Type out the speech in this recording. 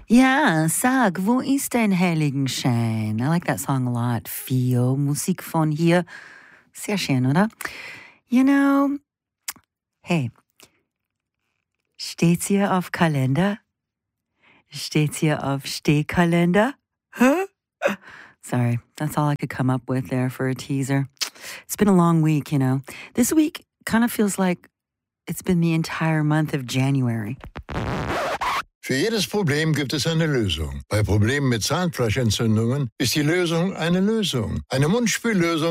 Ja, sag, wo ist dein Heiligenschein? I like that song a lot. Fio, Musik von hier. Sehr schön, oder? You know, hey, steht's hier auf Kalender? Steht's hier auf Stehkalender? Huh? Sorry, that's all I could come up with there for a teaser. It's been a long week, you know. This week kind of feels like it's been the entire month of January. Für jedes Problem gibt es eine Lösung. Bei Problemen mit Zahnfleischentzündungen ist die Lösung eine Lösung. Eine Mundspüllösung